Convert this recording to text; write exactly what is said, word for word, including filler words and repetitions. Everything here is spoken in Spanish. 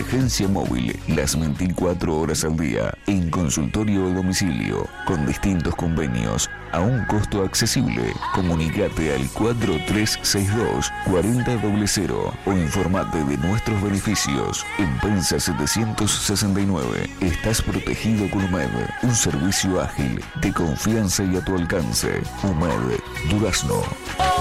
emergencia móvil las veinticuatro horas al día, en consultorio o domicilio, con distintos convenios, a un costo accesible. Comunicate al cuatro tres seis dos, cuatro cero cero cero o informate de nuestros beneficios. En Pensa setecientos sesenta y nueve, estás protegido con U M E D, un servicio ágil, de confianza y a tu alcance. U M E D, Durazno.